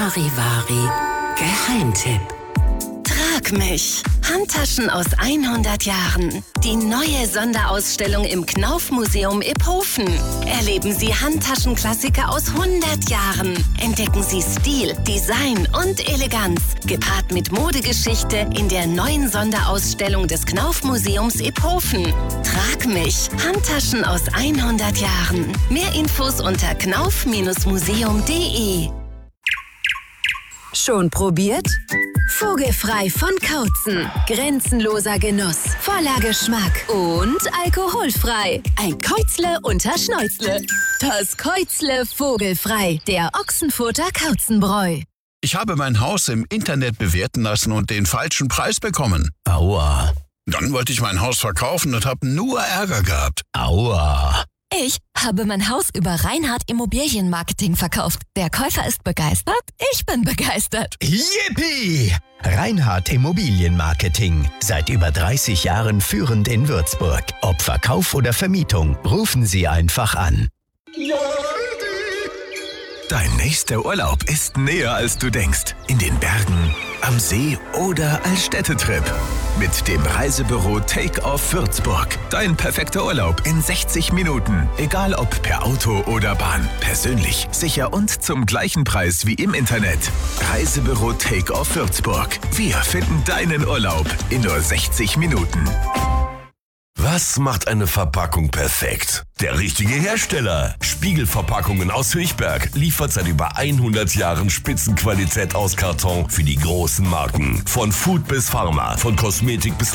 Charivari. Geheimtipp. Trag mich. Handtaschen aus 100 Jahren. Die neue Sonderausstellung im Knauf-Museum Iphofen. Erleben Sie Handtaschenklassiker aus 100 Jahren. Entdecken Sie Stil, Design und Eleganz. Gepaart mit Modegeschichte in der neuen Sonderausstellung des Knauf-Museums Iphofen. Trag mich. Handtaschen aus 100 Jahren. Mehr Infos unter knauf-museum.de. Schon probiert? Vogelfrei von Kautzen. Grenzenloser Genuss, voller Geschmack und alkoholfrei. Ein Käuzle unter Schnäuzle. Das Käuzle vogelfrei, der Ochsenfurter Kautzenbräu. Ich habe mein Haus im Internet bewerten lassen und den falschen Preis bekommen. Aua. Dann wollte ich mein Haus verkaufen und habe nur Ärger gehabt. Aua. Ich habe mein Haus über Reinhardt Immobilienmarketing verkauft. Der Käufer ist begeistert, ich bin begeistert. Yippie! Reinhardt Immobilienmarketing. Seit über 30 Jahren führend in Würzburg. Ob Verkauf oder Vermietung, rufen Sie einfach an. Dein nächster Urlaub ist näher, als du denkst. In den Bergen, am See oder als Städtetrip. Mit dem Reisebüro Take-Off Würzburg. Dein perfekter Urlaub in 60 Minuten. Egal ob per Auto oder Bahn. Persönlich, sicher und zum gleichen Preis wie im Internet. Reisebüro Take-Off Würzburg. Wir finden deinen Urlaub in nur 60 Minuten. Was macht eine Verpackung perfekt? Der richtige Hersteller. Spiegelverpackungen aus Höchberg liefert seit über 100 Jahren Spitzenqualität aus Karton für die großen Marken. Von Food bis Pharma, von Kosmetik bis